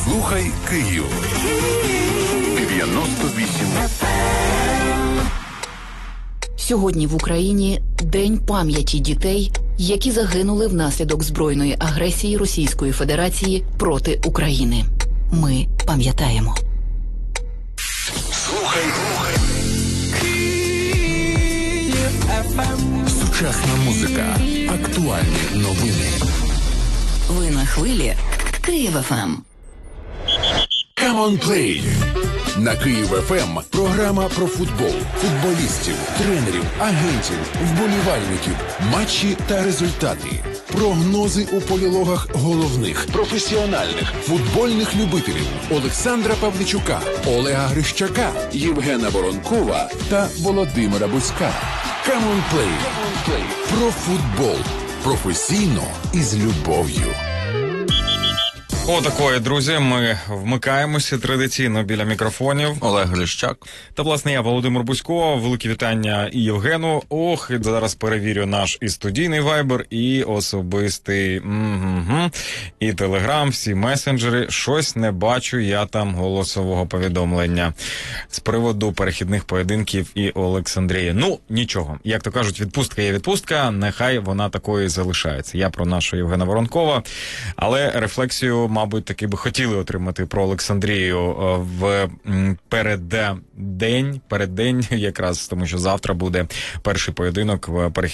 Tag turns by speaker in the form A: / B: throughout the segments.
A: Слухай Київ. 98 FM.
B: Сьогодні в Україні День пам'яті дітей, які загинули внаслідок збройної агресії Російської Федерації проти України. Ми пам'ятаємо.
A: Слухай Київ FM. Сучасна музика. Актуальні новини.
B: Ви на хвилі Київ FM.
A: Come on play. На Київ ФМ програма про футбол, футболістів, тренерів, агентів, вболівальників, матчі та результати. Прогнози у полілогах головних, професіональних, футбольних любителів Олександра Павличука, Олега Грищака, Євгена Воронкова та Володимира Буцька. Come on play. Про футбол. Професійно і з любов'ю.
C: Отакої, друзі, ми вмикаємося традиційно біля мікрофонів.
D: Олег Грищак.
C: Та, власне, я, Володимир Буцько. Велике вітання і Євгену. І зараз перевірю наш і студійний вайбер, і особистий, і телеграм, всі месенджери. Щось не бачу я там голосового повідомлення з приводу перехідних поєдинків і Олександрії. Ну, нічого. Як то кажуть, відпустка є відпустка, нехай вона такою залишається. Я про нашого Євгена Воронкова, але рефлексію, мабуть, таки би хотіли отримати про Олександрію в переддень, якраз, тому що завтра буде перший поєдинок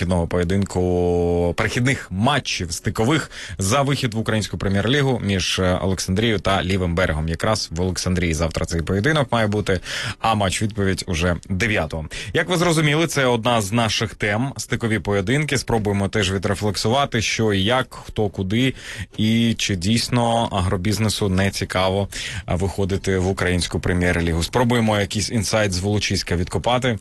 C: перехідних матчів стикових за вихід в українську прем'єр-лігу між Олександрією та Лівим берегом. Якраз в Олександрії завтра цей поєдинок має бути, а матч-відповідь уже 9-го. Як ви зрозуміли, це одна з наших тем – стикові поєдинки. Спробуємо теж відрефлексувати, що і як, хто куди, і чи дійсно агробізнесу не цікаво виходити в українську прем'єр-лігу. Спробуємо якийсь інсайт з Волочиська відкопати.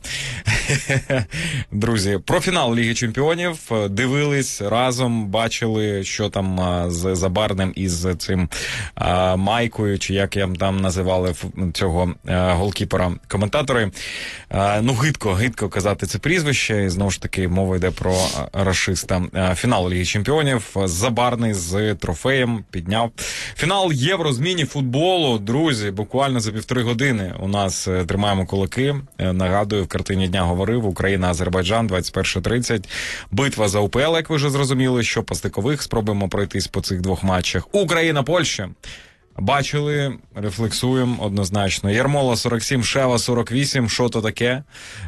C: Друзі, про фінал Ліги Чемпіонів дивились разом, бачили, що там з Забарним і з цим Майкою, чи як я там називали цього голкіпера коментатори. Ну, гидко казати це прізвище, і знову ж таки мова йде про рашиста. Фінал Ліги Чемпіонів, Забарний з трофеєм підняв. Фінал Євро з міні-футболу, друзі, буквально за 1,5 години у нас тримаємо кулаки. Нагадую, в картині дня говорив: Україна-Азербайджан, 21:30. Битва за УПЛ, як ви вже зрозуміли, що по стикових спробуємо пройтись по цих двох матчах. Україна-Польща. Бачили, рефлексуємо однозначно. Ярмола 47, Шева 48, що то таке?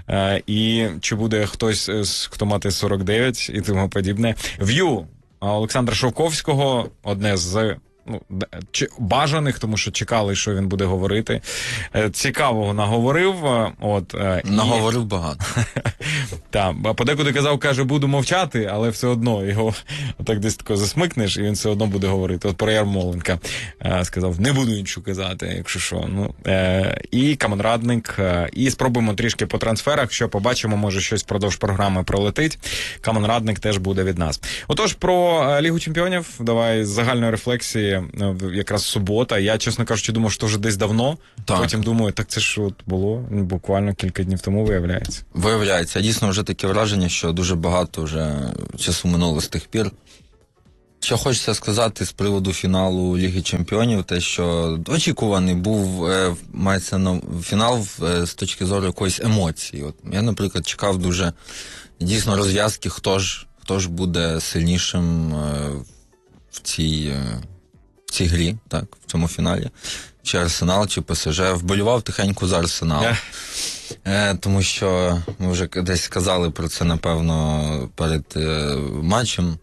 C: І чи буде хтось, хто мати 49 і тому подібне. В'ю Олександра Шовковського, одне з бажаних, тому що чекали, що він буде говорити. Цікавого наговорив.
D: Наговорив багато.
C: Так, подекуди каже, буду мовчати, але все одно його так десь тако засмикнеш, і він все одно буде говорити. От про Ярмоленка сказав, не буду нічого казати, якщо що. І Каменрадник. І спробуємо трішки по трансферах, що побачимо, може щось впродовж програми пролетить. Каменрадник теж буде від нас. Отож, про Лігу Чемпіонів, давай з загальної рефлексії. Якраз субота. Я, чесно кажучи, думав, що вже десь давно. Так. Потім думаю, так це ж от було буквально кілька днів тому, виявляється.
D: Виявляється. Дійсно, вже таке враження, що дуже багато вже часу минуло з тих пір. Що хочеться сказати з приводу фіналу Ліги Чемпіонів, те, що очікуваний був, мається на фінал з точки зору якоїсь емоції. От я, наприклад, чекав дуже дійсно розв'язки, хто ж буде сильнішим в цій грі, так, в цьому фіналі. Чи Арсенал, чи ПСЖ. Вболівав тихенько за Арсенал. Тому що ми вже десь сказали про це, напевно, перед матчем.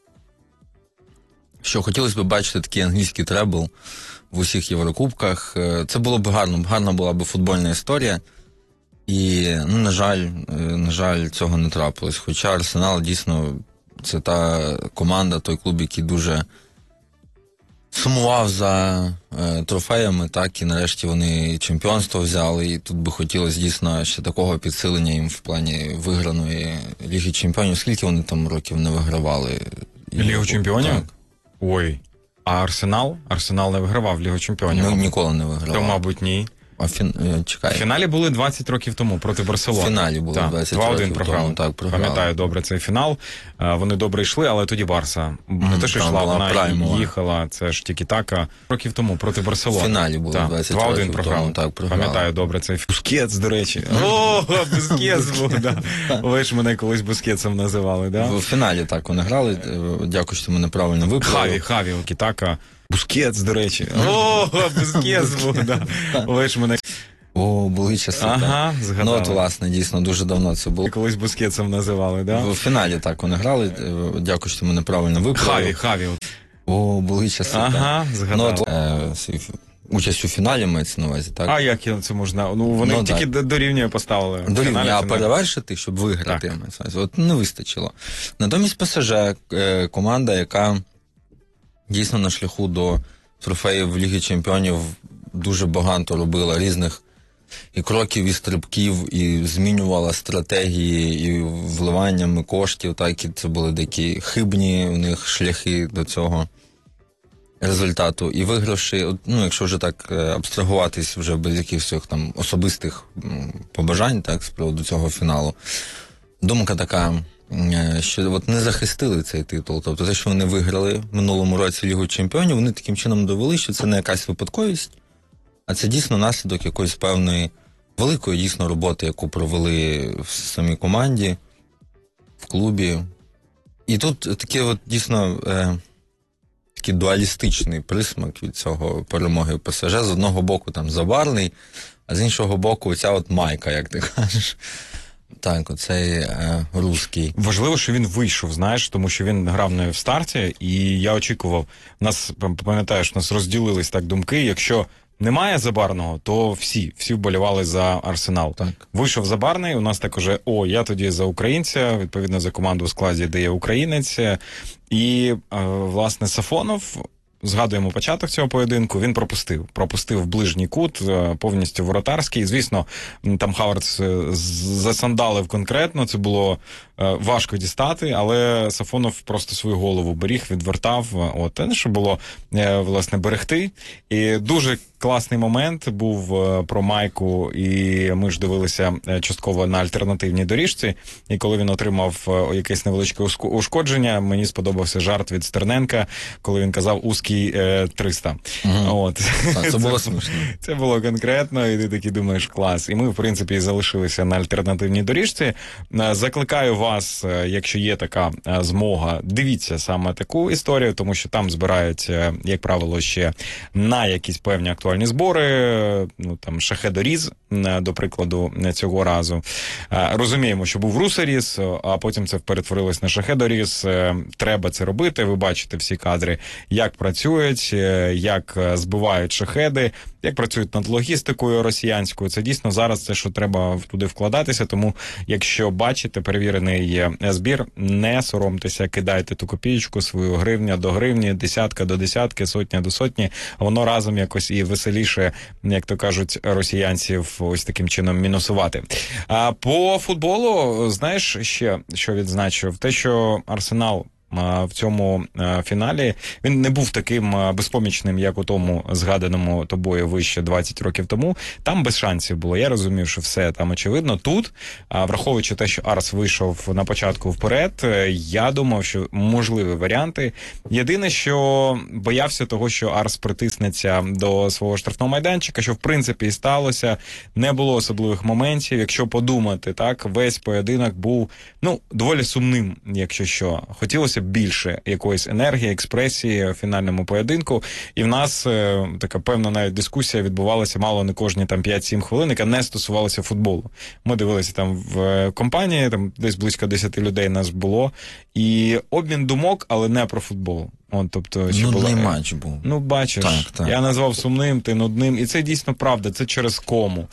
D: Що хотілося б бачити такий англійський требл в усіх Єврокубках. Це було б гарно. Гарна була б футбольна історія. І, на жаль, цього не трапилось. Хоча Арсенал, дійсно, це та команда, той клуб, який дуже сумував за трофеями, так, і нарешті вони чемпіонство взяли, і тут би хотілося дійсно ще такого підсилення їм в плані виграної Ліги Чемпіонів. Скільки вони там років не вигравали?
C: Лігу Чемпіонів?
D: Так.
C: Ой, а Арсенал? Арсенал не вигравав Лігу Чемпіонів?
D: Ну, ніколи не вигравав.
C: То, мабуть, ні. В фіналі були 20 років тому проти Барселони.
D: В фіналі були 20 років
C: програли.
D: тому. Програли.
C: Пам'ятаю добре цей фінал. Вони добре йшли, але тоді Барса не те, що йшла, вона їхала. Це ж тільки-така. Років тому проти Барселони.
D: В фіналі були 20 років тому.
C: Пам'ятаю добре цей Бускетс, до речі. О, Бускетс був, да. Ви ж мене колись Бускетсом називали, да?
D: В фіналі так вони грали. Дякую, що мене правильно виправили.
C: Хаві, Кітака. Бускетс, до речі. О, Бускетс був, да. Ви ж мене...
D: О, були часи.
C: Ага, згадали.
D: Ну, от, власне, дійсно, дуже давно це було.
C: Колись Бускетсом називали, да?
D: В фіналі так вони грали. Дякую, що мене правильно виправили.
C: Хаві.
D: О, були часи.
C: Ага, згадали.
D: Ну, от, участь у фіналі мається на увазі, так?
C: А як це можна? Ну, вони тільки до рівня поставили.
D: До рівня, а перевершити, щоб виграти. От не вистачило. Натомість ПСЖ, команда, яка дійсно на шляху до трофеїв Ліги Чемпіонів дуже багато робила різних і кроків, і стрибків, і змінювала стратегії, і вливаннями коштів, так, і це були такі хибні у них шляхи до цього результату. І вигравши, ну, якщо вже так абстрагуватись вже без якихось там особистих побажань, так, з приводу цього фіналу, думка така, що от не захистили цей титул. Тобто те, що вони виграли в минулому році Лігу Чемпіонів, вони таким чином довели, що це не якась випадковість, а це дійсно наслідок якоїсь певної великої дійсно роботи, яку провели в самій команді, в клубі. І тут таке от дійсно такий дуалістичний присмак від цього перемоги ПСЖ. З одного боку там Забарний, а з іншого боку оця от майка, як ти кажеш. Так, оцей русський.
C: Важливо, що він вийшов, знаєш, тому що він грав не в старті, і я очікував, пам'ятаєш, нас розділились так думки, якщо немає Забарного, то всі вболівали за Арсенал.
D: Так.
C: Вийшов Забарний, у нас також, я тоді за українця, відповідно за команду в складі, де є українець, і, власне, Сафонов, згадуємо початок цього поєдинку, він пропустив ближній кут, повністю воротарський. Звісно, там Хаверц засандалив конкретно, це було важко дістати, але Сафонов просто свою голову беріг, відвертав. Те, що було, власне, берегти. І дуже класний момент був про майку, і ми ж дивилися частково на альтернативній доріжці, і коли він отримав якесь невеличке ушкодження, мені сподобався жарт від Стерненка, коли він казав «узкий 300».
D: Угу. Це було смішно.
C: Це було конкретно, і ти такий думаєш, клас. І ми, в принципі, залишилися на альтернативній доріжці. Закликаю вас, якщо є така змога, дивіться саме таку історію, тому що там збирають, як правило, ще на якісь певні актуальні збори, ну там Шахедоріз, до прикладу, цього разу. Розуміємо, що був Русаріз, а потім це перетворилось на Шахедоріз. Треба це робити, ви бачите всі кадри, як працюють, як збивають шахеди, як працюють над логістикою росіянською. Це дійсно зараз те, що треба туди вкладатися, тому якщо бачите перевірений збір, не соромтеся, кидайте ту копієчку, свою гривня до гривні, десятка до десятки, сотня до сотні, воно разом якось і веселіше, як то кажуть, росіянців ось таким чином мінусувати. А по футболу, знаєш ще, що відзначив? Те, що Арсенал в цьому фіналі, він не був таким безпомічним, як у тому згаданому тобою вище 20 років тому. Там без шансів було. Я розумів, що все там очевидно. Тут, враховуючи те, що Арс вийшов на початку вперед, я думав, що можливі варіанти. Єдине, що боявся того, що Арс притиснеться до свого штрафного майданчика, що в принципі і сталося. Не було особливих моментів. Якщо подумати, так, весь поєдинок був, доволі сумним, якщо що. Хотілося більше якоїсь енергії, експресії в фінальному поєдинку. І в нас така певна навіть дискусія відбувалася мало не кожні там 5-7 хвилин, яка не стосувалася футболу. Ми дивилися там в компанії, там десь близько 10 людей нас було. І обмін думок, але не про футбол. Тобто,
D: нудний матч був.
C: Бачиш,
D: так.
C: Я назвав сумним, ти нудним. І це дійсно правда, це через кому.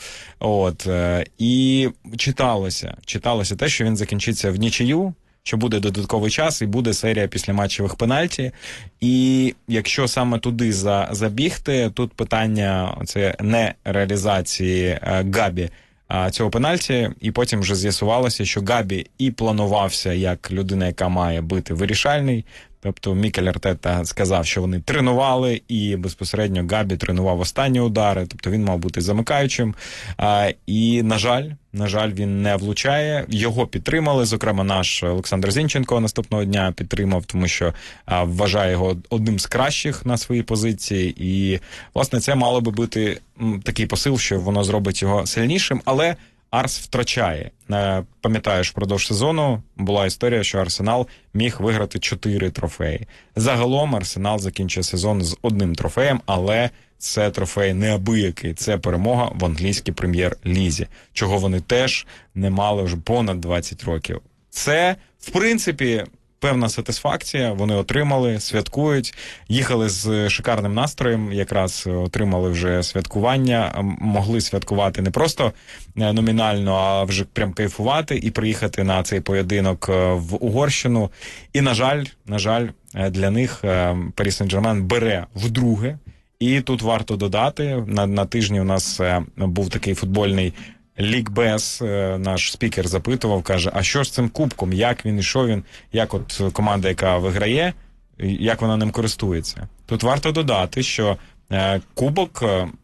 C: І читалося те, що він закінчиться в нічию, що буде додатковий час і буде серія післяматчевих пенальті. І якщо саме туди забігти, тут питання це не реалізації Габі цього пенальті, і потім вже з'ясувалося, що Габі і планувався як людина, яка має бити вирішальний Тобто Мікель Артета сказав, що вони тренували, і безпосередньо Габі тренував останні удари, тобто він мав бути замикаючим. І, на жаль, він не влучає. Його підтримали, зокрема, наш Олександр Зінченко наступного дня підтримав, тому що вважає його одним з кращих на своїй позиції. І, власне, це мало би бути такий посил, що воно зробить його сильнішим, але Арс втрачає. Пам'ятаєш, впродовж сезону була історія, що Арсенал міг виграти 4 трофеї. Загалом Арсенал закінчує сезон з 1 трофеєм, але це трофей неабиякий. Це перемога в англійській прем'єр-лізі, чого вони теж не мали вже понад 20 років. Це, в принципі, певна сатисфакція, вони отримали, святкують, їхали з шикарним настроєм, якраз отримали вже святкування, могли святкувати не просто номінально, а вже прям кайфувати і приїхати на цей поєдинок в Угорщину. І, на жаль, для них Парі Сен-Жермен бере вдруге. І тут варто додати, на тижні у нас був такий футбольний лікбез, наш спікер запитував, каже, а що ж з цим кубком, як він і що він, як от команда, яка виграє, як вона ним користується. Тут варто додати, що кубок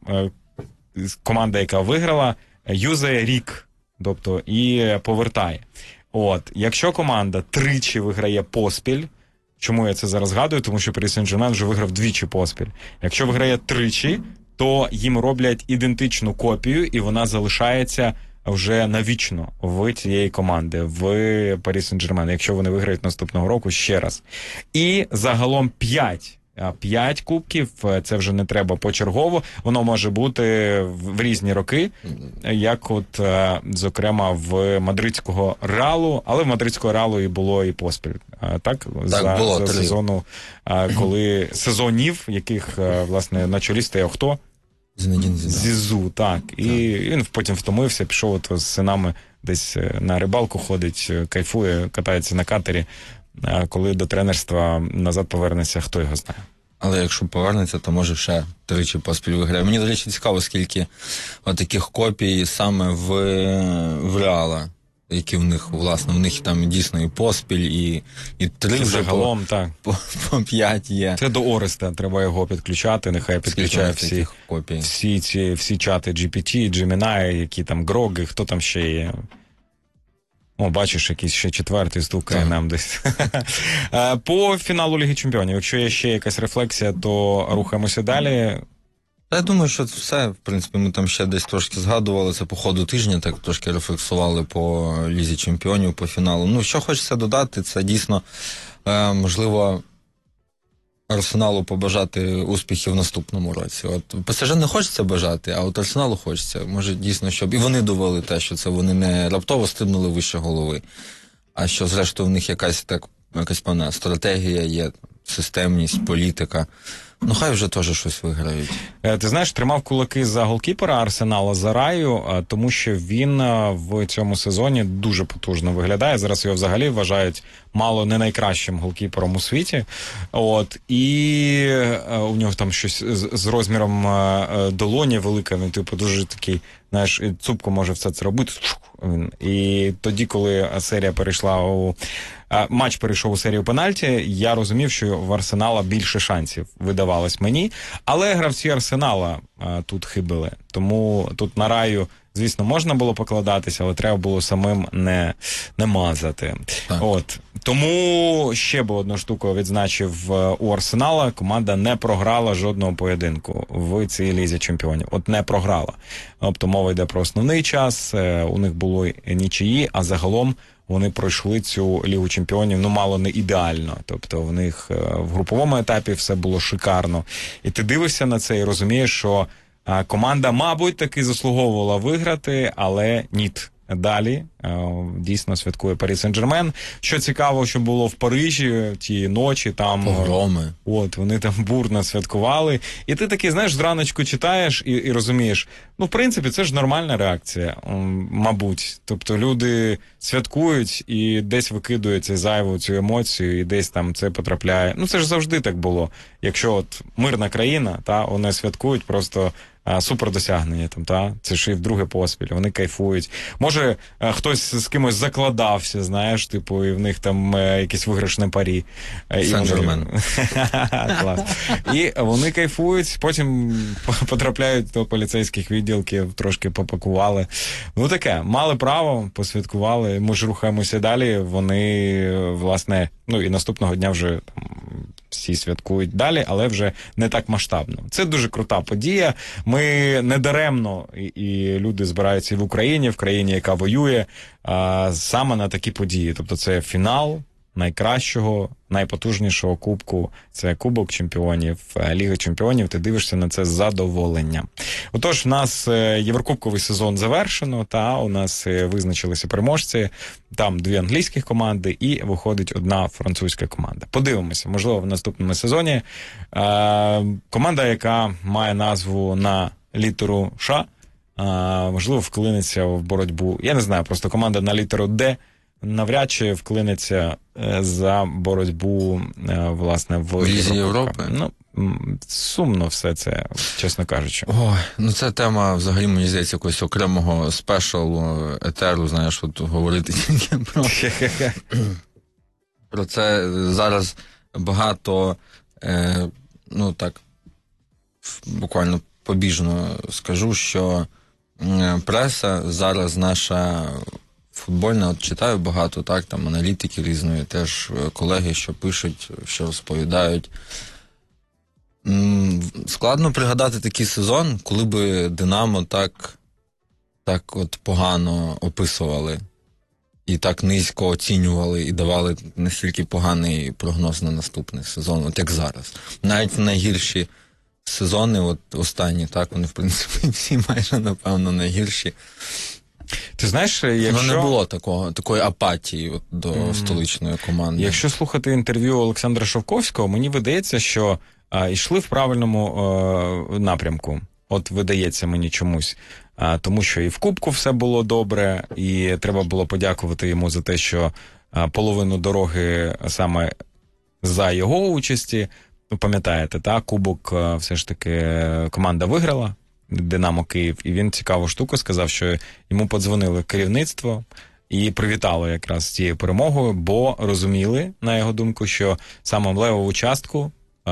C: команда, яка виграла, юзає рік, тобто і повертає. От, якщо команда тричі виграє поспіль, чому я це зараз згадую, тому що Парі Сен-Жермен вже виграв 2 поспіль. Якщо виграє тричі, то їм роблять ідентичну копію, і вона залишається вже навічно в цієї команди, в Парі Сен-Жермен, якщо вони виграють наступного року ще раз. І загалом 5 кубків, це вже не треба почергово, воно може бути в різні роки, як от, зокрема, в мадридського Реалу, але в мадридського Реалу і було і поспіль. Так за сезону, коли сезонів, яких, власне, на чолі стояв хто? Зізу, так. І він потім втомився, пішов от з синами десь на рибалку ходить, кайфує, катається на катері. А коли до тренерства назад повернеться, хто його знає.
D: Але якщо повернеться, то може ще 3 поспіль виграє. Мені, до речі, цікаво, скільки таких копій саме в Реала, які в них, власне, в них там дійсно і поспіль, і 3 вже
C: загалом, так.
D: По 5 є.
C: Це до Ореста, треба його підключати, нехай підключає всі чати GPT, Gemini, які там Гроги, хто там ще є. О, бачиш, якийсь ще 4-й стукає нам десь. По фіналу Ліги Чемпіонів, якщо є ще якась рефлексія, то рухаємося далі.
D: Я думаю, що все, в принципі, ми там ще десь трошки згадували, це по ходу тижня, так трошки рефлексували по Лізі Чемпіонів, по фіналу. Ну, що хочеться додати, це дійсно, можливо, Арсеналу побажати успіхів в наступному році. От ПСЖ не хочеться бажати, а от Арсеналу хочеться. Може, дійсно, щоб і вони довели те, що це вони не раптово стрибнули вище голови, а що, зрештою, в них якась певна стратегія є, системність, політика. Ну, хай вже теж щось виграють.
C: Ти знаєш, тримав кулаки за голкіпера Арсенала, за Раю, тому що він в цьому сезоні дуже потужно виглядає. Зараз його взагалі вважають мало не найкращим голкіпером у світі. От, і у нього там щось з розміром долоні велике, він типу дуже такий, знаєш, цупко може все це робити. І тоді, коли серія перейшла матч перейшов у серію пенальті, я розумів, що в Арсенала більше шансів видавалось мені, але гравці Арсенала тут хибили. Тому тут на Раю, звісно, можна було покладатися, але треба було самим не мазати. От. Тому ще би одну штуку відзначив у Арсенала. Команда не програла жодного поєдинку в цій Лізі Чемпіонів. От не програла. Тобто мова йде про основний час, у них було нічиї, а загалом вони пройшли цю Лігу Чемпіонів, ну, мало не ідеально. Тобто в них в груповому етапі все було шикарно. І ти дивишся на це і розумієш, що команда, мабуть, таки заслуговувала виграти, але ні. Далі дійсно святкує Парі Сен-Жермен. Що цікаво, що було в Парижі ті ночі, там
D: погроми.
C: От, вони там бурно святкували. І ти такий, знаєш, зраночку читаєш і розумієш, ну, в принципі, це ж нормальна реакція, мабуть. Тобто люди святкують і десь викидують зайву цю емоцію, і десь там це потрапляє. Ну, це ж завжди так було. Якщо от мирна країна, та вони святкують просто супер досягнення там, та? Це ж і вдруге поспіль, вони кайфують. Може, хтось з кимось закладався, знаєш, типу, і в них там якийсь виграшне парі.
D: Сен-Жермен.
C: Клас. І вони кайфують, потім потрапляють до поліцейських відділків, трошки попакували. Ну таке, мали право, посвяткували, ми ж рухаємося далі, вони, власне, ну і наступного дня вже там всі святкують далі, але вже не так масштабно. Це дуже крута подія. Ми не даремно, і люди збираються і в країні, яка воює, саме на такі події. Тобто це фінал найкращого, найпотужнішого кубку. Це Кубок Чемпіонів, Ліга Чемпіонів. Ти дивишся на це з задоволенням. Отож, в нас Єврокубковий сезон завершено, та у нас визначилися переможці. Там 2 англійських команди і виходить 1 французька команда. Подивимося, можливо, в наступному сезоні команда, яка має назву на літеру «Ш», можливо, вклиниться в боротьбу. Я не знаю, просто команда на літеру «Д» навряд чи вклиниться за боротьбу, власне, в
D: Лізі Європи.
C: Ну, сумно все це, чесно кажучи.
D: Ой, ну це тема, взагалі, мені здається, якогось окремого спешалу, етеру, знаєш, от говорити тільки про це. Зараз багато, ну так, буквально побіжно скажу, що преса зараз наша футбольна, от читаю багато, так, там аналітики різної, теж колеги, що пишуть, що розповідають. Складно пригадати такий сезон, коли би Динамо так от погано описували і так низько оцінювали і давали настільки поганий прогноз на наступний сезон, от як зараз. Навіть найгірші сезони, от останні, так, вони в принципі всі майже, напевно, найгірші.
C: Ти знаєш, якщо...
D: не було такої апатії от до столичної команди.
C: Якщо слухати інтерв'ю Олександра Шовковського, мені видається, що йшли в правильному напрямку. От видається мені чомусь. Тому що і в Кубку все було добре, і треба було подякувати йому за те, що половину дороги саме за його участі, ви пам'ятаєте, так, Кубок все ж таки команда виграла, Динамо Київ, і він цікаву штуку сказав, що йому подзвонили керівництво і привітало якраз з цією перемогою, бо розуміли, на його думку, що саме левову частку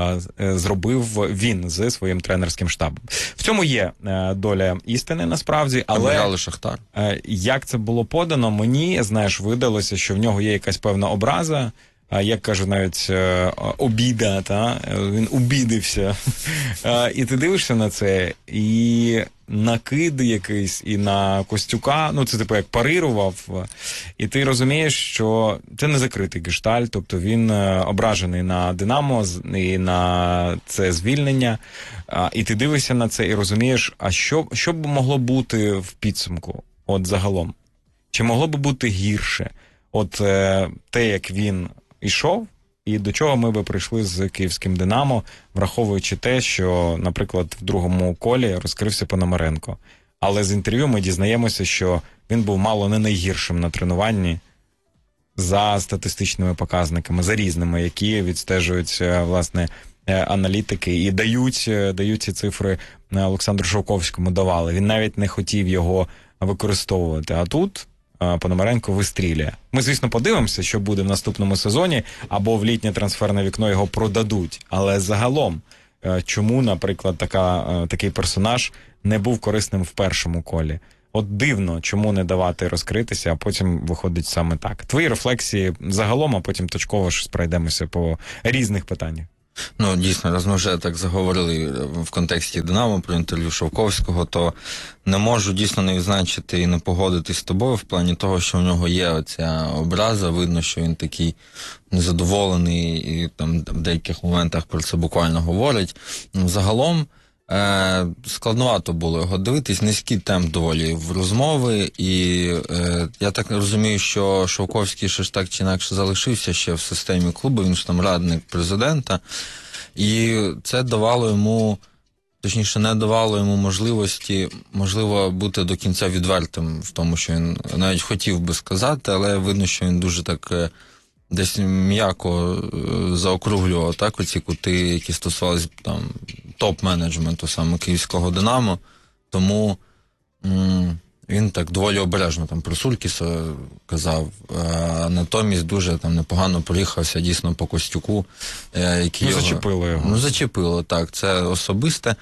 C: зробив він зі своїм тренерським штабом. В цьому є доля істини, насправді, але
D: Шахтар.
C: Як це було подано, мені, знаєш, видалося, що в нього є якась певна образа, як кажу, навіть обіда, та? Він обідився. І ти дивишся на це, і накид якийсь, і на Костюка, ну це типу як парирував, і ти розумієш, що це не закритий гештальт, тобто він ображений на Динамо і на це звільнення, і ти дивишся на це і розумієш, а що б могло бути в підсумку, от загалом? Чи могло б бути гірше? От те, як він ішов, і до чого ми би прийшли з київським Динамо, враховуючи те, що, наприклад, в другому колі розкрився Пономаренко. Але з інтерв'ю ми дізнаємося, що він був мало не найгіршим на тренуванні за статистичними показниками, за різними, які відстежують, власне, аналітики і дають ці цифри Олександру Шовковському, давали. Він навіть не хотів його використовувати. А тут Пономаренко вистрілює. Ми, звісно, подивимося, що буде в наступному сезоні, або в літнє трансферне вікно його продадуть. Але загалом, чому, наприклад, такий персонаж не був корисним в першому колі? От дивно, чому не давати розкритися, а потім виходить саме так. Твої рефлексії загалом, а потім точково щось пройдемося по різних питаннях.
D: Ну, дійсно, раз ми вже так заговорили в контексті Динамо про інтерв'ю Шовковського, то не можу дійсно не відзначити і не погодитись з тобою в плані того, що в нього є оця образа, видно, що він такий незадоволений і там в деяких моментах про це буквально говорить. Загалом складновато було його дивитись, низький темп доволі в розмови, і я так розумію, що Шовковський ще ж так чи інакше залишився ще в системі клубу, він ж там радник президента, і це давало йому, точніше не давало йому можливості, можливо, бути до кінця відвертим в тому, що він навіть хотів би сказати, але видно, що він дуже так десь м'яко заокруглював так оці кути, які стосувалися там топ-менеджменту саме київського «Динамо». Тому він так доволі обережно там про Суркіса казав, натомість дуже там непогано проїхався дійсно по Костюку.
C: Зачепило його.
D: Ну, зачепило, так, це особисте.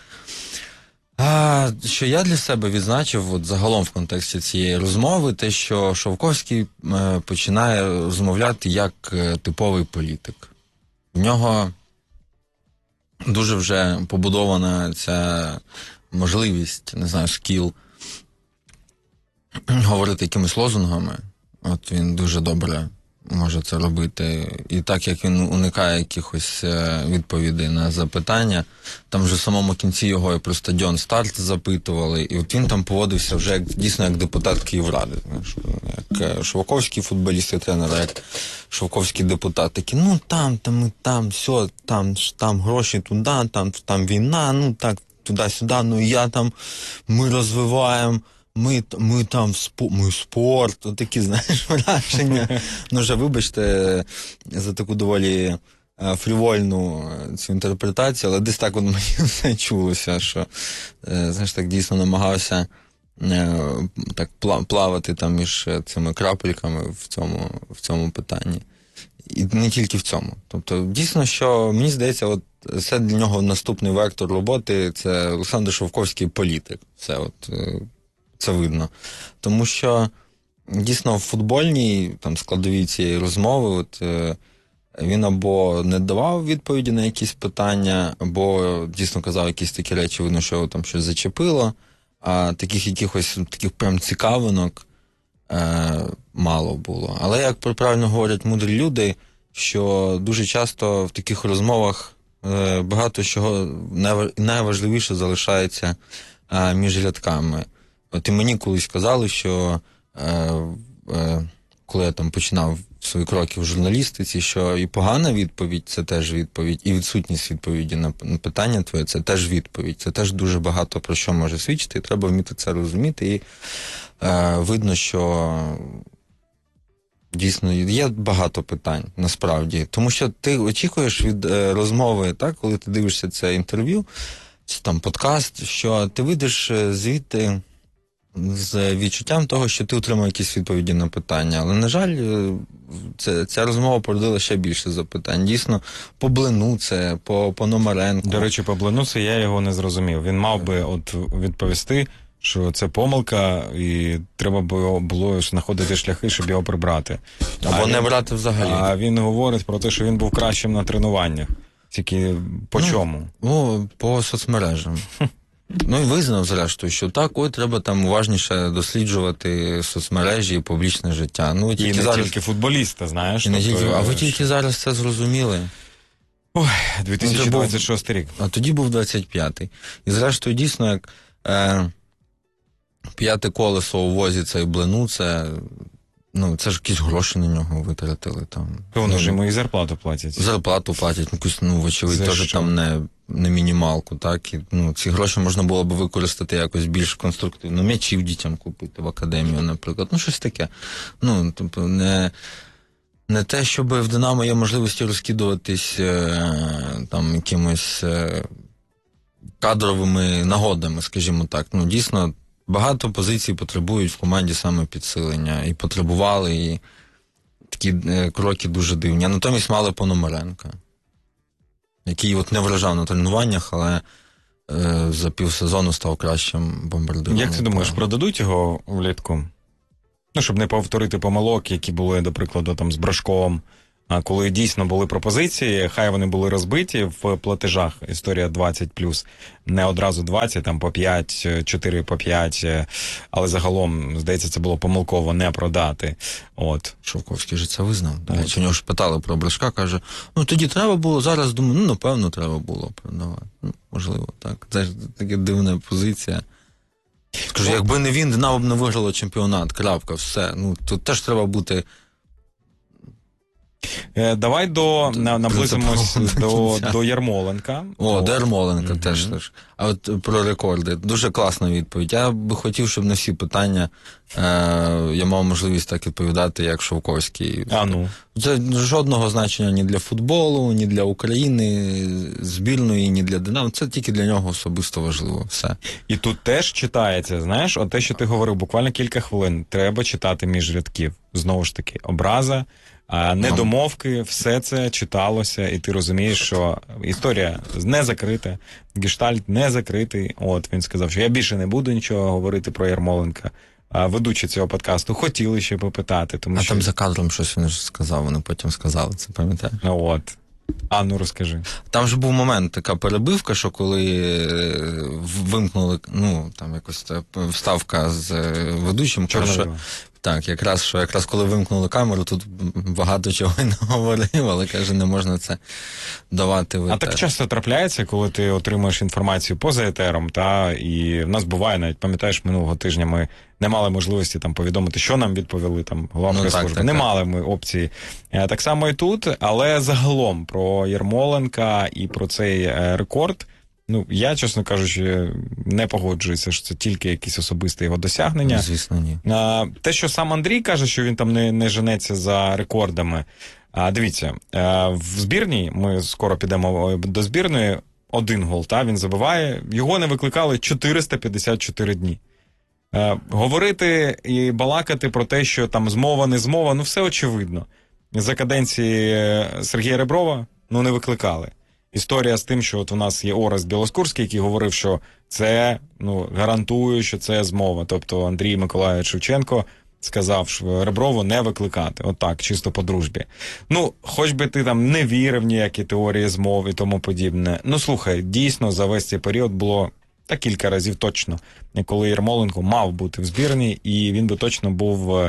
D: Що я для себе відзначив от загалом в контексті цієї розмови, те, що Шовковський починає розмовляти як типовий політик. В нього дуже вже побудована ця можливість, не знаю, скіл говорити якимись лозунгами. От він дуже добре може це робити. І так як він уникає якихось відповідей на запитання, там вже в самому кінці його і про стадіон «Старт» запитували, і от він там поводився вже дійсно як депутат Київради. Як шовковський футболіст і тренер, як шовковський депутат. Такі, ну там, все, там гроші туди, там війна, ну так, туди-сюди, ну я там, ми розвиваємо, ми там спорт, такі, знаєш, враження. Ну, вже, вибачте, за таку доволі фрівольну цю інтерпретацію, але десь так от мені все чулося, що, знаєш, так дійсно намагався так плавати там між цими крапельками в цьому питанні. І не тільки в цьому. Тобто, дійсно, що, мені здається, от це для нього наступний вектор роботи, це Олександр Шовковський політик. Все от... Це видно. Тому що дійсно в футбольній там, складовій цієї розмови от, він або не давав відповіді на якісь питання, або дійсно казав якісь такі речі, видно, що його там щось зачепило, а таких якихось таких прям цікавинок мало було. Але, як правильно говорять мудрі люди, що дуже часто в таких розмовах багато чого найважливіше залишається між рядками. От і мені колись казали, що коли я там починав свої кроки в журналістиці, що і погана відповідь – це теж відповідь, і відсутність відповіді на питання твоє – це теж відповідь. Це теж дуже багато про що може свідчити, і треба вміти це розуміти. І видно, що дійсно є багато питань, насправді. Тому що ти очікуєш від розмови, так, коли ти дивишся це інтерв'ю, чи там подкаст, що ти вийдеш звідти з відчуттям того, що ти отримав якісь відповіді на питання. Але, на жаль, ця розмова породила ще більше запитань. Дійсно, по Блину це, по Пономаренку.
C: До речі, по Блину це я його не зрозумів. Він мав би от відповісти, що це помилка, і треба було знаходити шляхи, щоб його прибрати.
D: Або не брати взагалі.
C: А він говорить про те, що він був кращим на тренуваннях. Тільки по чому?
D: Ну, по соцмережам. Ну і визнав, зрештою, що так, треба там уважніше досліджувати соцмережі і публічне життя. Ну,
C: і не зараз... тільки футболіста, знаєш.
D: А ви тільки зараз це зрозуміли?
C: Ой, 2026 рік.
D: А тоді був 25-й. І зрештою, дійсно, як п'яте колесо у возі цей Блину, це... Ну, це ж якісь гроші на нього витратили там.
C: Вони ж йому і зарплату платять.
D: Зарплату платять, вочевидь, теж там не мінімалку, так? І, ці гроші можна було б використати якось більш конструктивно. М'ячів дітям купити в академію, наприклад. Щось таке. Тобто, не те, щоб в «Динамо» є можливості розкидуватись там якимось кадровими нагодами, скажімо так. Дійсно, багато позицій потребують в команді саме підсилення. І потребували, і такі кроки дуже дивні. А натомість мали Пономаренка, який не вражав на тренуваннях, але за півсезону став кращим бомбардиром.
C: Як ти думаєш, продадуть його влітку? Щоб не повторити помилок, які були, до прикладу, там з Брашковим. А коли дійсно були пропозиції, хай вони були розбиті в платежах, історія 20+, не одразу 20, там по 5, 4 по 5, але загалом, здається, це було помилково не продати.
D: Шовковський же це визнав. У нього ж питали про Брашка, каже, тоді треба було, зараз думаю, напевно, треба було продавати. Можливо, так. Це ж така дивна позиція. Скажу, якби не він, «Динамо» б не виграло чемпіонат, крапка, все. Тут теж треба бути
C: Давай наблизимось до Ярмоленка.
D: До Ярмоленка теж. А от про рекорди. Дуже класна відповідь. Я би хотів, щоб на всі питання я мав можливість так відповідати, як Шовковський. Це жодного значення ні для футболу, ні для України, збірної, ні для Динамо. Це тільки для нього особисто важливо. Все.
C: І тут теж читається, знаєш, от те, що ти говорив, буквально кілька хвилин, треба читати між рядків. Знову ж таки, образа, недомовки, все це читалося, і ти розумієш, що історія не закрита, гештальт не закритий. От, він сказав, що я більше не буду нічого говорити про Ярмоленка. Ведучі цього подкасту хотіли ще попитати. Тому що...
D: там за кадром щось він ж сказав, вони потім сказали, це пам'ятаєш?
C: От. Розкажи.
D: Там же був момент, така перебивка, що коли вимкнули, там якось вставка з ведучим. Так, якраз коли вимкнули камеру, тут багато чого не говорив, але, каже, не можна це давати в етер.
C: А так часто трапляється, коли ти отримуєш інформацію поза етером, і в нас буває, навіть пам'ятаєш, минулого тижня ми не мали можливості там повідомити, що нам відповіли там голова прес-служби. Не мали ми опції. Так само і тут, але загалом про Ярмоленка і про цей рекорд, я, чесно кажучи, не погоджуюся, що це тільки якісь особисті його досягнення.
D: Звісно, ні.
C: Те, що сам Андрій каже, що він там не женеться за рекордами. Дивіться, в збірній, ми скоро підемо до збірної, 1 гол, він забиває, його не викликали 454 дні. Говорити і балакати про те, що там змова, не змова, все очевидно. За каденції Сергія Реброва, не викликали. Історія з тим, що от у нас є Орест Білоскурський, який говорив, що це, гарантує, що це змова. Тобто Андрій Миколайович Шевченко сказав, що Реброву не викликати. Отак, чисто по дружбі. Хоч би ти там не вірив ніякі теорії змов і тому подібне. слухай, дійсно за весь цей період було кілька разів точно, коли Ярмоленко мав бути в збірній, і він би точно був...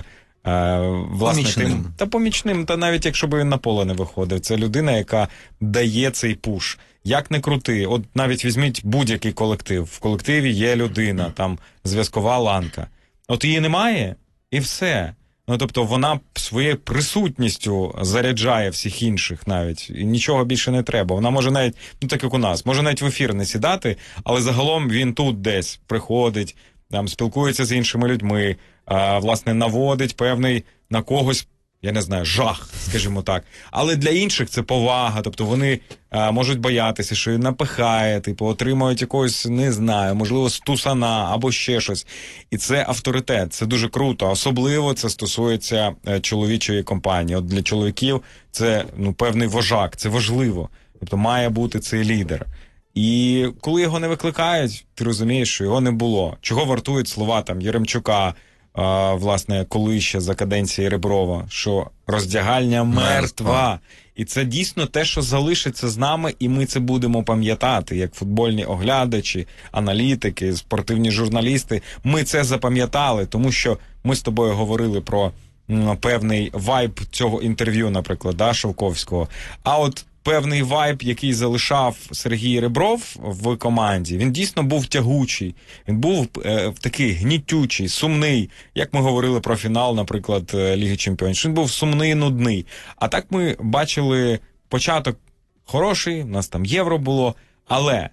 C: власне, помічним, та навіть якщо б він на поле не виходив. Це людина, яка дає цей пуш. Як не крути, от навіть візьміть будь-який колектив. В колективі є людина, там зв'язкова ланка. От її немає, і все. Тобто вона своєю присутністю заряджає всіх інших навіть. І нічого більше не треба. Вона може навіть, так як у нас, може навіть в ефір не сідати, але загалом він тут десь приходить, там спілкується з іншими людьми, власне, наводить певний на когось, я не знаю, жах, скажімо так. Але для інших це повага, тобто вони можуть боятися, що напихає, отримують якогось, не знаю, можливо, стусана або ще щось. І це авторитет, це дуже круто. Особливо це стосується чоловічої компанії. От для чоловіків це, певний вожак, це важливо. Тобто має бути цей лідер. І коли його не викликають, ти розумієш, що його не було. Чого вартують слова там Єремчука, власне, коли ще за каденції Реброва, що роздягальня мертва. І це дійсно те, що залишиться з нами, і ми це будемо пам'ятати, як футбольні оглядачі, аналітики, спортивні журналісти. Ми це запам'ятали, тому що ми з тобою говорили про певний вайб цього інтерв'ю, наприклад, Шовковського. А от певний вайб, який залишав Сергій Ребров в команді, він дійсно був тягучий, він був такий гнітючий, сумний, як ми говорили про фінал, наприклад, Ліги Чемпіонів. Він був сумний, нудний. А так ми бачили початок хороший, у нас там Євро було, але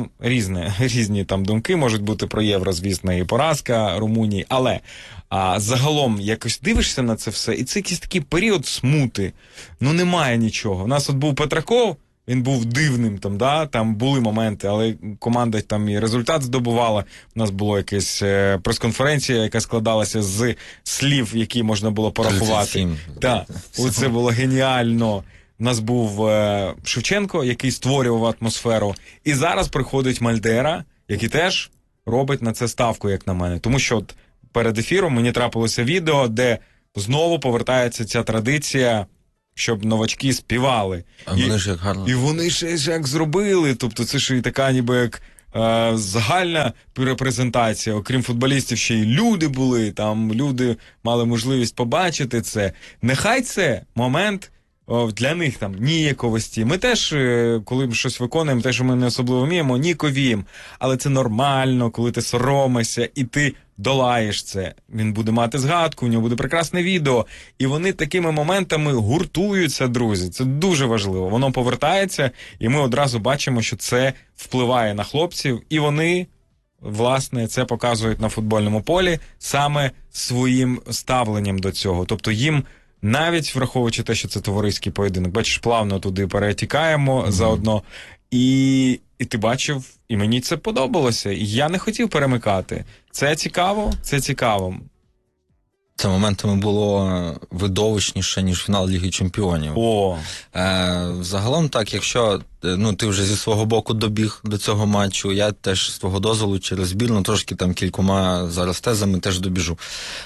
C: різні там думки можуть бути про Євро, звісно, і поразка Румунії, але загалом якось дивишся на це все, і це якийсь такий період смути. Немає нічого. У нас от був Петраков, він був дивним, там були моменти, але команда там і результат здобувала. У нас була якась прес-конференція, яка складалася з слів, які можна було порахувати. Так, це було геніально. У нас був Шевченко, який створював атмосферу. І зараз приходить Мальдера, який теж робить на це ставку, як на мене. Тому що от перед ефіром мені трапилося відео, де знову повертається ця традиція, щоб новачки співали.
D: Вони ж як гарно.
C: І вони ще як зробили. Тобто це ж і така ніби як загальна репрезентація. Окрім футболістів, ще й люди були. Там люди мали можливість побачити це. Нехай це момент для них там ніяковості. Ми теж, коли щось виконуємо, те, що ми не особливо вміємо, ніяковіємо. Але це нормально, коли ти соромишся, і ти долаєш це, він буде мати згадку, у нього буде прекрасне відео. І вони такими моментами гуртуються, друзі. Це дуже важливо. Воно повертається, і ми одразу бачимо, що це впливає на хлопців, і вони, власне, це показують на футбольному полі саме своїм ставленням до цього. Тобто їм, навіть враховуючи те, що це товариський поєдинок, бачиш, плавно туди перетікаємо заодно. І ти бачив, і мені це подобалося. І я не хотів перемикати. Це цікаво, це цікаво.
D: Це моментами було видовищніше, ніж фінал Ліги Чемпіонів. Загалом так, якщо ти вже зі свого боку добіг до цього матчу, я теж з твого дозволу через збірну трошки там кількома зараз тезами теж добіжу.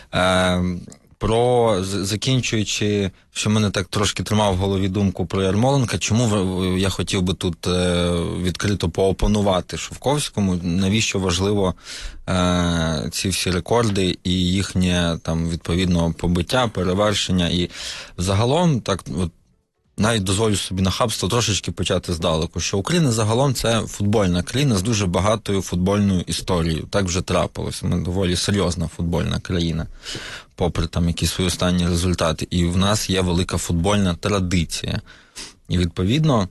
D: Закінчуючи, що мене так трошки тримав в голові думку про Ярмоленка, чому я хотів би тут відкрито поопонувати Шовковському, навіщо важливо ці всі рекорди і їхнє там відповідно побиття, перевершення. І загалом, так от, навіть дозволю собі нахабство трошечки почати здалеку, що Україна загалом це футбольна країна з дуже багатою футбольною історією. Так вже трапилось. Ми доволі серйозна футбольна країна, попри там якісь свої останні результати. І в нас є велика футбольна традиція. І відповідно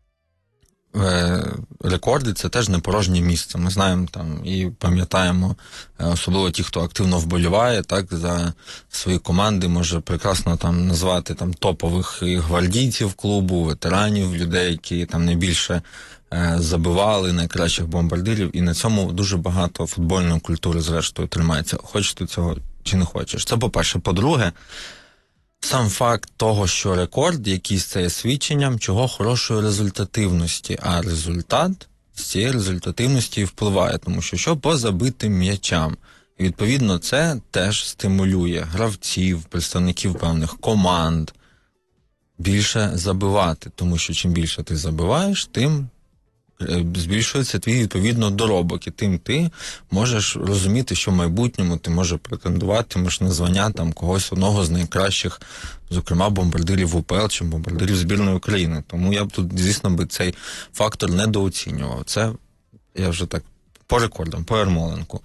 D: рекорди – це теж не порожнє місце. Ми знаємо там і пам'ятаємо, особливо ті, хто активно вболіває, так, за свої команди, може прекрасно там назвати там топових і гвардійців клубу, ветеранів, людей, які там найбільше забивали, найкращих бомбардирів, і на цьому дуже багато футбольної культури зрештою тримається. Хочеш ти цього чи не хочеш? Це по-перше. По-друге, сам факт того, що рекорд якийсь це є свідченням чого хорошої результативності, а результат з цієї результативності впливає, тому що по забитим м'ячам. І відповідно це теж стимулює гравців, представників певних команд більше забивати, тому що чим більше ти забиваєш, тим збільшується твій, відповідно, доробок, і тим ти можеш розуміти, що в майбутньому ти можеш претендуватимеш на звання там когось одного з найкращих, зокрема, бомбардирів УПЛ чи бомбардирів збірної України. Тому я б тут, звісно, цей фактор недооцінював. Це я вже так по рекордам, по Ярмоленку.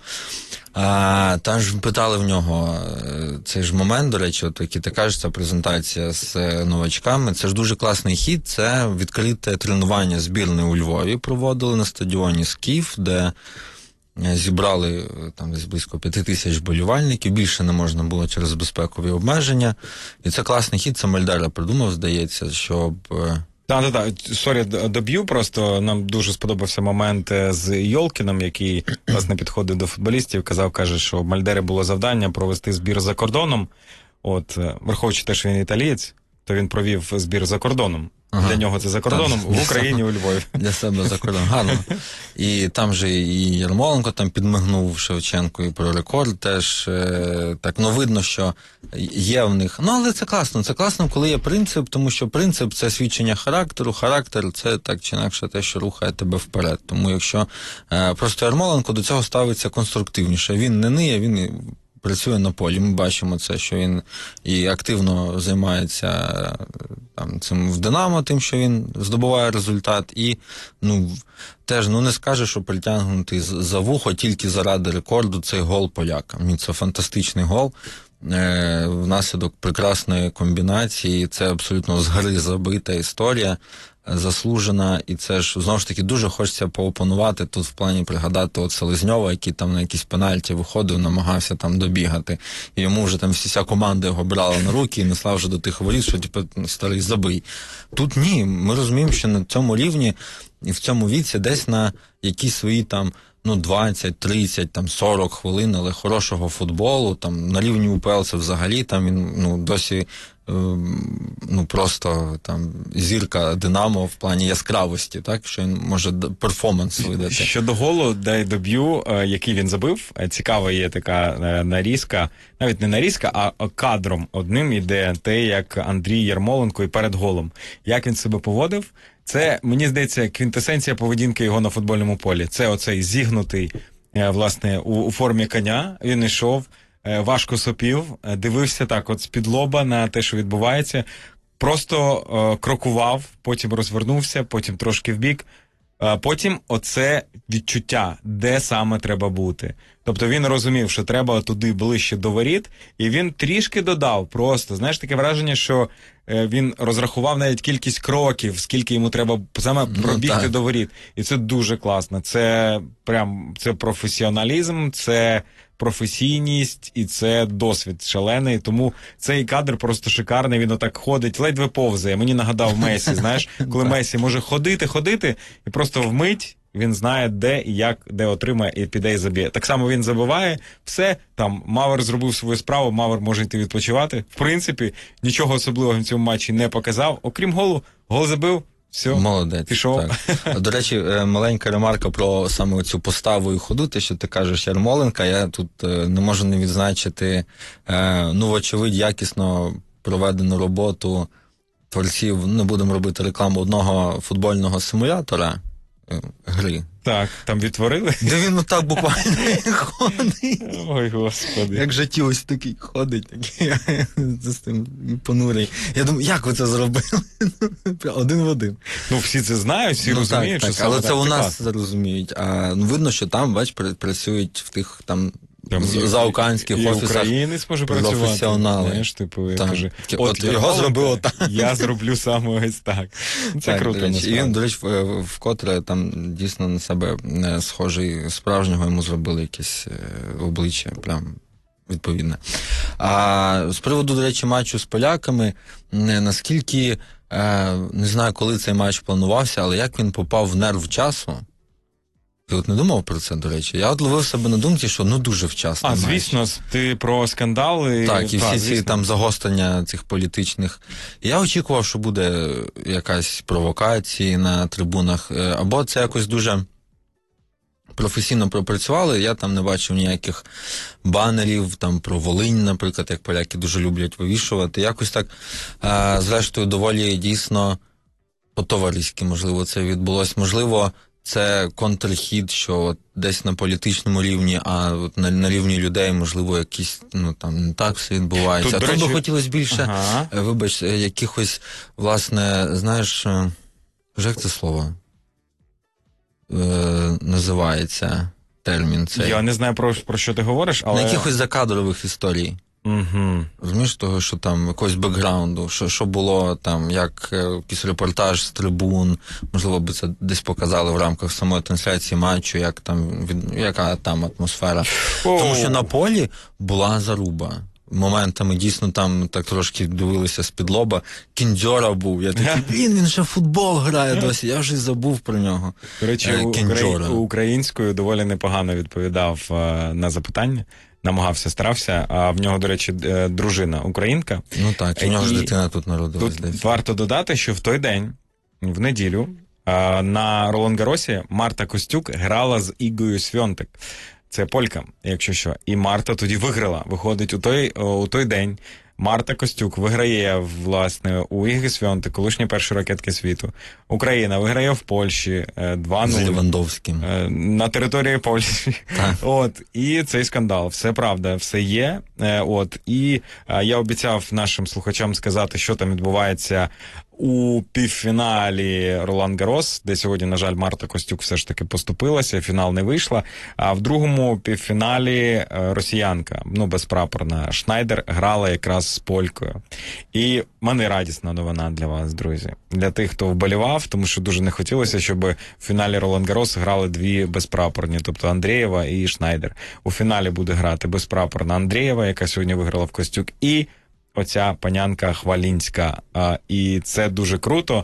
D: Там ж питали в нього цей ж момент, до речі, от як і ти кажеш, ця презентація з новачками, це ж дуже класний хід, це відкрите тренування збірної у Львові проводили на стадіоні «Скіф», де зібрали там десь близько 5000 болівальників, більше не можна було через безпекові обмеження, і це класний хід, це Мальдера придумав, здається, щоб...
C: Так. Сорі, доб'ю, просто нам дуже сподобався момент з Йолкіном, який, власне, підходив до футболістів, каже, що в Мальдери було завдання провести збір за кордоном. От, враховуючи те, що він італієць, то він провів збір за кордоном. Ага. Для нього це за кордоном, в Україні, у Львові.
D: Для себе за кордоном, гарно. І там же і Ярмоленко там підмигнув Шевченку, і про рекорд теж так, видно, що є в них. Але це класно, коли є принцип, тому що принцип – це свідчення характеру, характер – це так чи інакше те, що рухає тебе вперед. Тому якщо просто Ярмоленко до цього ставиться конструктивніше, він не ниє, він працює на полі. Ми бачимо це, що він і активно займається там цим в «Динамо», тим, що він здобуває результат, і теж не скаже, що притягнутий за вухо тільки заради рекорду цей гол поляка. Це фантастичний гол. Внаслідок прекрасної комбінації, це абсолютно згори забита історія, заслужена, і це ж, знову ж таки, дуже хочеться поопонувати тут в плані пригадати от Селезньова, який там на якісь пенальті виходив, намагався там добігати, і йому вже там вся команда його брала на руки і несла вже до тих воріт, що старий забий. Тут ні, ми розуміємо, що на цьому рівні і в цьому віці десь на якісь свої там 20, 30, там 40 хвилин, але хорошого футболу, там на рівні УПЛ це взагалі, там він досі просто там зірка «Динамо» в плані яскравості, так, що він може перформанс видати.
C: Щодо голу, дай доб'ю, який він забив, цікава є така нарізка, навіть не нарізка, а кадром одним іде те, як Андрій Ярмоленко і перед голом. Як він себе поводив, це, мені здається, квінтесенція поведінки його на футбольному полі. Це оцей зігнутий, власне, у формі коня, він йшов, важко сопів, дивився так от з-під лоба на те, що відбувається, просто крокував, потім розвернувся, потім трошки вбік. Потім оце відчуття, де саме треба бути. Тобто він розумів, що треба туди ближче до воріт, і він трішки додав просто. Знаєш, таке враження, що він розрахував навіть кількість кроків, скільки йому треба саме пробігти до воріт. І це дуже класно. Це професіоналізм, це професійність і це досвід шалений. Тому цей кадр просто шикарний. Він отак ходить, ледве повзає. Мені нагадав Месі, знаєш, коли Месі може ходити, і просто вмить він знає, де і як, де отримає, і піде і заб'є. Так само він забиває, все, там, Мавер зробив свою справу, Мавер може йти відпочивати. В принципі, нічого особливого в цьому матчі не показав. Окрім голу, гол забив, все,
D: молодець,
C: пішов.
D: Так. До речі, маленька ремарка про саме цю поставу і ходу, те, що ти кажеш, Ярмоленка, я тут не можу не відзначити, вочевидь, якісно проведену роботу творців, не будемо робити рекламу, одного футбольного симулятора гри.
C: Так, там відтворили?
D: Де він отак буквально ходить.
C: Ой, Господи.
D: Як житті ось такий ходить, такий з тим понурий. Я думаю, як ви це зробили? Один в один.
C: Ну, всі це знають, всі розуміють,
D: так,
C: що саме
D: але
C: так
D: це у нас
C: класно.
D: розуміють. А видно, що там, бач, працюють в тих там заокеанських
C: і
D: офісах
C: українець може працювати.
D: професіонали.
C: Знаєш, типу, я
D: Так.
C: кажу,
D: От його
C: Ярмоленко,
D: зробив отак.
C: Я зроблю саме ось так. Це
D: Так,
C: круто,
D: до речі. І
C: насправді.
D: він, до речі, вкотре там дійсно на себе схожий справжнього, йому зробили якесь обличчя, прям відповідне. А з приводу, до речі, матчу з поляками, наскільки, не знаю, коли цей матч планувався, але як він попав в нерв часу, ти от не думав про це, до речі? Я от ловив себе на думці, що дуже вчасно.
C: А, звісно, ти про скандали.
D: Так, і всі ці
C: звісно.
D: там загострення цих політичних. І я очікував, що буде якась провокація на трибунах, або це якось дуже професійно пропрацювали. Я там не бачив ніяких банерів, там про Волинь, наприклад, як поляки дуже люблять вивішувати. Якось так, зрештою, доволі дійсно по-товариськи, можливо, це відбулося. Можливо, це контрхід, що от десь на політичному рівні, а от на рівні людей, можливо, якісь, там не так все відбувається.
C: Тут,
D: А
C: до
D: тут би
C: речі,
D: хотілося більше, вибач, якихось, власне, знаєш, як це слово називається, термін цей?
C: Я не знаю, про що ти говориш, але...
D: На якихось закадрових історій.
C: Угу.
D: Розумієш, того, що там якогось бекграунду, що було там, як якийсь репортаж з трибун, можливо, би це десь показали в рамках самої трансляції матчу, як там, яка там атмосфера. Тому що на полі була заруба. Моментами дійсно там так трошки дивилися з-під лоба. Кіндзьора був. Я такий, він ще в футбол грає досі, я вже й забув про нього.
C: До речі, українською доволі непогано відповідав на запитання. Намагався, старався, а в нього, до речі, дружина українка.
D: Ну так, і в нього ж дитина тут народилась.
C: Тут варто додати, що в той день, в неділю, на Ролан-Гаросі Марта Костюк грала з Ігою Свьонтек. Це полька, якщо що. І Марта тоді виграла. Виходить, у той день Марта Костюк виграє, власне, у Іги Свьонтек, колишньої першої ракетки світу. Україна виграє в Польщі 2-0.
D: З Левандовським.
C: На території Польщі. І цей скандал. Все правда, все є. І я обіцяв нашим слухачам сказати, що там відбувається у півфіналі Ролан-Гарос, де сьогодні, на жаль, Марта Костюк все ж таки поступилася, фінал не вийшла. А в другому півфіналі росіянка, безпрапорна, Шнайдер грала якраз з полькою. І в мене радісна новина для вас, друзі. Для тих, хто вболівав, тому що дуже не хотілося, щоб в фіналі Ролан-Гарос грали дві безпрапорні, тобто Андрієва і Шнайдер. У фіналі буде грати безпрапорна Андрієва, яка сьогодні виграла в Костюк, і оця панянка Хвалінська. І це дуже круто.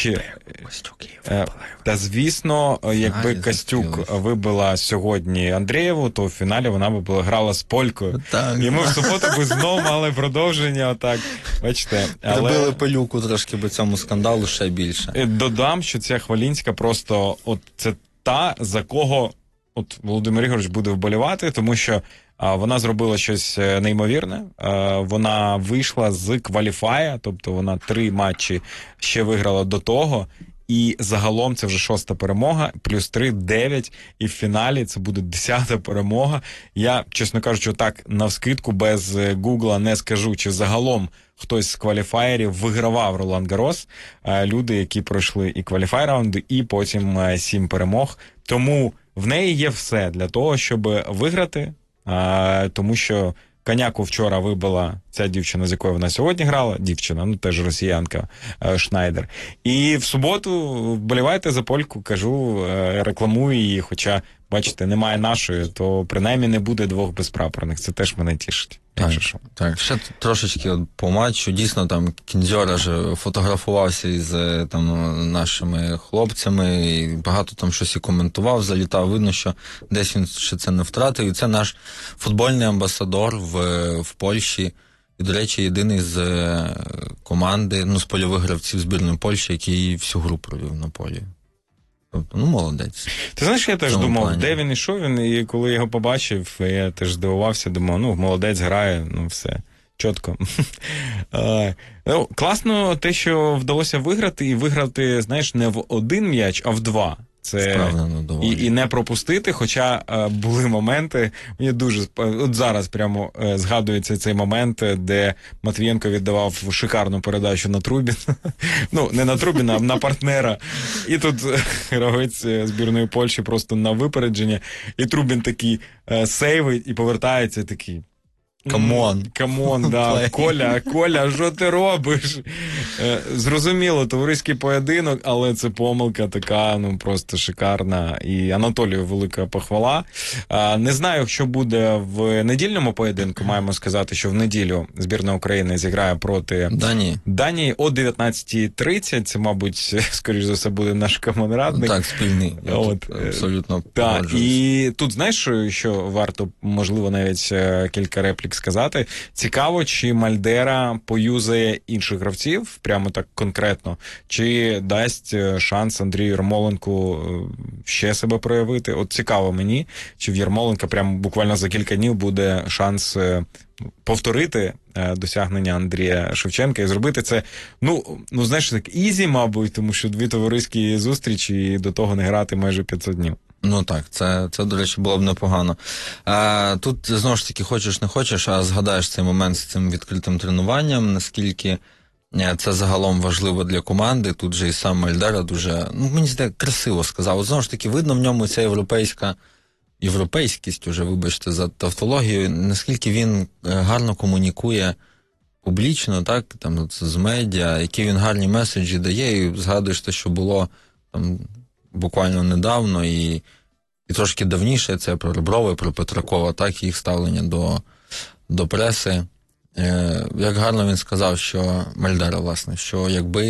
C: Та, звісно, якби Костюк вибила сьогодні Андрієву, то в фіналі вона б грала з полькою. І ми в суботу б знову мали продовження, отак. Бачите.
D: Робили пилюку трошки би цьому скандалу ще більше.
C: Додам, що ця Хвалінська просто, це та, за кого Володимир Ігорович буде вболівати, тому що вона зробила щось неймовірне. Вона вийшла з кваліфая, тобто вона 3 матчі ще виграла до того, І загалом це вже 6-та перемога, плюс 3 – 9, і в фіналі це буде 10-та перемога. Я, чесно кажучи, так навскидку без гугла не скажу, чи загалом хтось з кваліфаєрів вигравав Ролан Гарос. Люди, які пройшли і кваліфай-раунди, і потім 7 перемог. Тому в неї є все для того, щоб виграти, тому що коняку вчора вибила ця дівчина, з якою вона сьогодні грала, дівчина, ну теж росіянка, Шнайдер. І в суботу вболівайте за польку, кажу, рекламую її, хоча, бачите, немає нашої, то принаймні не буде 2 безпрапорних, це теж мене тішить.
D: Так, ще трошечки по матчу. Дійсно, там Кіндзьора ж фотографувався із там нашими хлопцями, і багато там щось і коментував, залітав. Видно, що десь він ще це не втратив. І це наш футбольний амбасадор в Польщі. І, до речі, єдиний з команди, з польових гравців збірної Польщі, який всю гру провів на полі. Тобто, молодець.
C: Ти знаєш, я теж думав, де він і що він, і коли я його побачив, я теж здивувався, думав, молодець грає, все, чітко. Класно те, що вдалося виграти, і виграти, знаєш, не в 1 м'яч, а в 2. Це і не пропустити, хоча були моменти, мені дуже, от зараз прямо згадується цей момент, де Матвієнко віддавав шикарну передачу на Трубіна, не на Трубіна, а на партнера, і тут гравець збірної Польщі просто на випередження, і Трубін такий сейвить і повертається такий. Камон, да. Коля, що ти робиш? Зрозуміло, товариський поєдинок, але це помилка така, просто шикарна. І Анатолію велика похвала. Не знаю, що буде в недільному поєдинку. Маємо сказати, що в неділю збірна України зіграє проти Данії о 19:30. Це, мабуть, скоріш за все, буде наш командрадник.
D: Так, спільний. Абсолютно.
C: Так, і тут, знаєш, що варто, можливо, навіть кілька реплік сказати. Цікаво, чи Мальдера поюзає інших гравців, прямо так конкретно, чи дасть шанс Андрію Ярмоленку ще себе проявити. От цікаво мені, чи в Ярмоленка прямо буквально за кілька днів буде шанс повторити досягнення Андрія Шевченка і зробити це, знаєш, так ізі, мабуть, тому що 2 товариські зустрічі і до того не грати майже 500 днів.
D: Так, це, до речі, було б непогано. Тут, знову ж таки, хочеш не хочеш, а згадаєш цей момент з цим відкритим тренуванням, наскільки це загалом важливо для команди. Тут же і сам Мальдера дуже, мені здається, красиво сказав. От, знову ж таки, видно в ньому ця європейськість, уже, вибачте за тавтологію, наскільки він гарно комунікує публічно, так, там, з медіа, які він гарні меседжі дає, і згадуєш те, що було там буквально недавно і трошки давніше, це про Реброва, про Петракова, так, їх ставлення до преси. Як гарно він сказав, що Мальдера, власне, що якби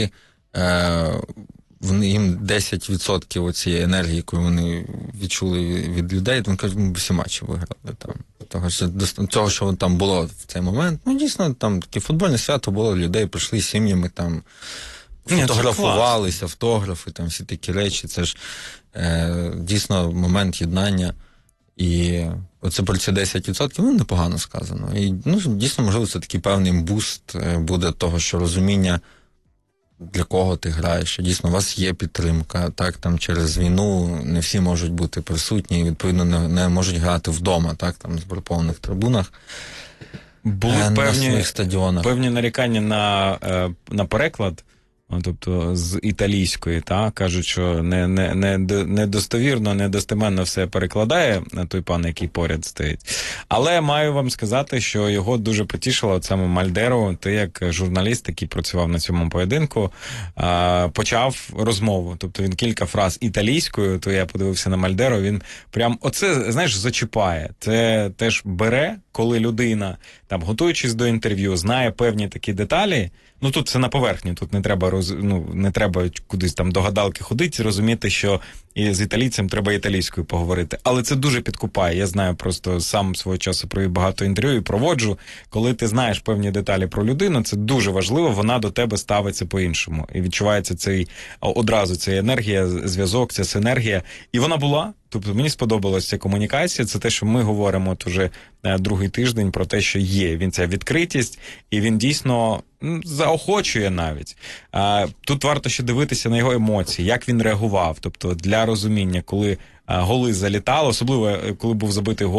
D: їм 10% оцієї енергії, яку вони відчули від людей, то він каже, ми всі матчі виграли. Того, що там було в цей момент, дійсно, там таке футбольне свято було, людей прийшли з сім'ями, там, фотографувалися, автографи, там всі такі речі. Це ж дійсно момент єднання. І оце про ці 10%, непогано сказано. І дійсно, можливо, це такий певний буст буде того, що розуміння, для кого ти граєш, що дійсно у вас є підтримка, так, там через війну не всі можуть бути присутні, і, відповідно, не можуть грати вдома, так, там, з переповнених трибунах.
C: Були певні нарікання на переклад, тобто з італійської, кажуть, що недостовірно, недостеменно все перекладає той пан, який поряд стоїть. Але маю вам сказати, що його дуже потішило от саме Мальдеру. Ти як журналіст, який працював на цьому поєдинку, почав розмову. Тобто він кілька фраз італійською, то я подивився на Мальдеру, він прям оце, знаєш, зачіпає. Це теж бере, коли людина, там, готуючись до інтерв'ю, знає певні такі деталі. Тут це на поверхні, тут не треба кудись там до гадалки ходити, розуміти, що і з італійцем треба італійською поговорити. Але це дуже підкупає. Я знаю, просто сам свого часу провів багато інтерв'ю і проводжу. Коли ти знаєш певні деталі про людину, це дуже важливо, вона до тебе ставиться по-іншому. І відчувається одразу ця енергія, зв'язок, ця синергія. І вона була. Тобто мені сподобалася ця комунікація, це те, що ми говоримо от уже другий тиждень про те, що є. Він ця відкритість, і він дійсно заохочує навіть. Тут варто ще дивитися на його емоції, як він реагував. Тобто для розуміння, коли голи залітали, особливо коли був забитий гол